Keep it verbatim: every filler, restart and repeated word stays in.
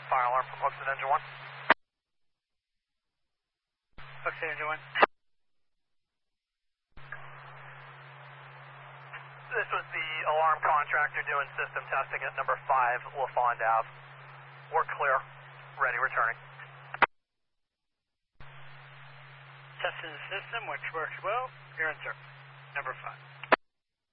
fire alarm from Hooks and Engine one. Hooks and Engine one. This was the alarm contractor doing system testing at number five, LaFond Ave. We're clear. Ready, returning. Testing the system, which works well. You're in, sir. Number five.